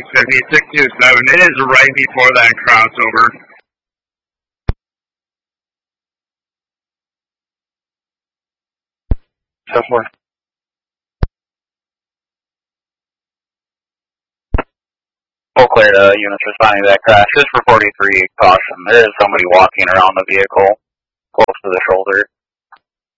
627. It is right before that crossover. So forth. Full clear to units responding to that crash. Just for 43, caution. There is somebody walking around the vehicle close to the shoulder.